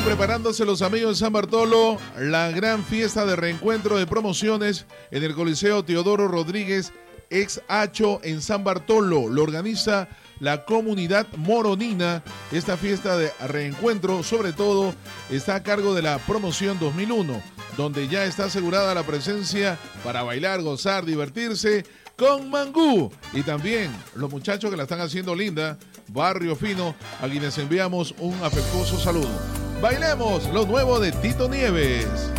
preparándose los amigos de San Bartolo, la gran fiesta de reencuentro de promociones en el Coliseo Teodoro Rodríguez, ex Hacho en San Bartolo. Lo organiza la comunidad moronina. Esta fiesta de reencuentro, sobre todo, está a cargo de la promoción 2001, donde ya está asegurada la presencia para bailar, gozar, divertirse con Mangú. Y también los muchachos que la están haciendo linda, Barrio Fino, a quienes enviamos un afectuoso saludo. Bailemos lo nuevo de Tito Nieves.